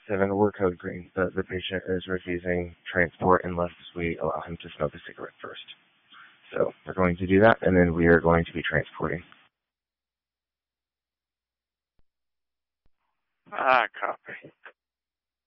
7, we're code green. The patient is refusing transport unless we allow him to smoke a cigarette first. So we're going to do that, and then we are going to be transporting. Copy.